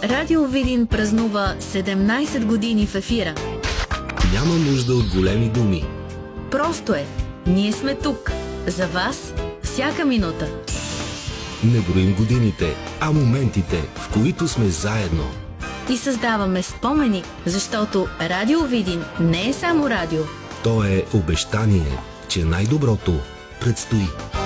Радио Видин празнува 17 години в ефира. Няма нужда от големи думи. Просто е. Ние сме тук. За вас всяка минута. Не броим годините, а моментите, в които сме заедно. И създаваме спомени, защото Радио Видин не е само радио. То е обещание, че най-доброто предстои.